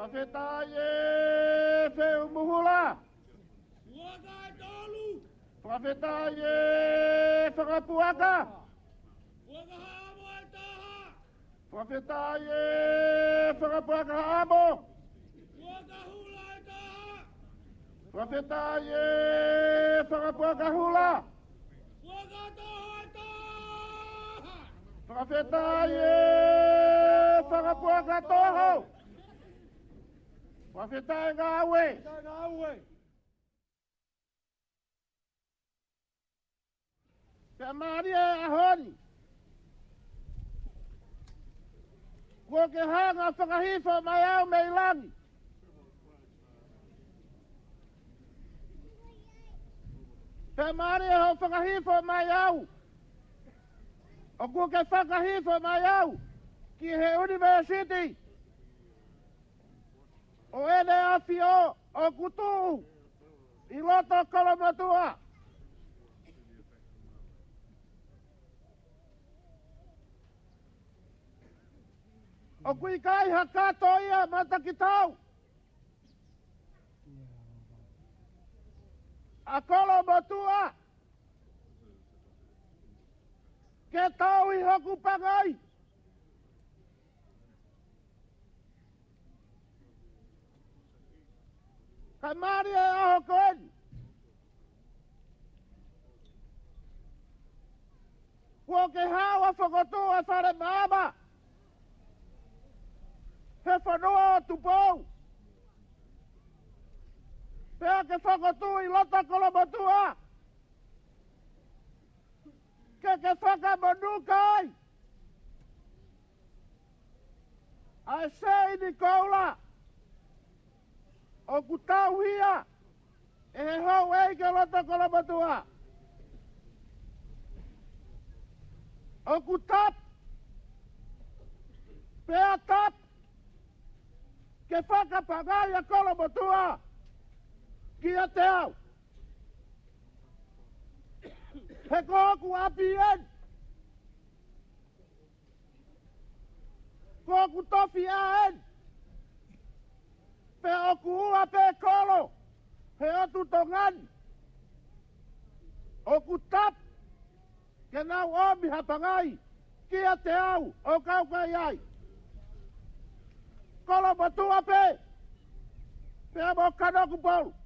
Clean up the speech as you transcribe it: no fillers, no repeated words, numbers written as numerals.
Whawhetaie wheu muhula. Wakai tolu. Whawhetaie whakapuaka. Wakahamo e taha. Whawhetaie whakapuaka amo. Wakahula e taha. Whawhetaie whakapuaka hula. Wakatoho e taha. Whawhetaie whakapuaka toho. Whawhetaie ngāwe. Pea maria e ahoni. Kua ke hanga whakahifo mai au mei langi. Pea maria ho whakahifo mai au. O kua ke whakahifo mai au. Ki he university. O ene awhio o kutu. I loto kolomatua. O kui kai hakato ia matakitau. A kolomatua. Ke tau I hoku pangai. Kai mari e aho koeni. Kua ke hawa whakotua whare mama. He whanua o tupou. Pea ke whakotua I lota kolomatua. Ke whakamonukai. Ai sei ni koula. O kutau hia. E he hau ei ke lota kolomatua. O kutap. Pea tap. Ke whakapangai a kolomatua. Kia te au. He koku api en. Koku tofi a en. Pe oku ua pe kolo. He otu tongan. Oku tap. Ke nau omi hapangai. Kia te au. O kaukai ai. Kolo matua pe. Pe amo kanoku polu.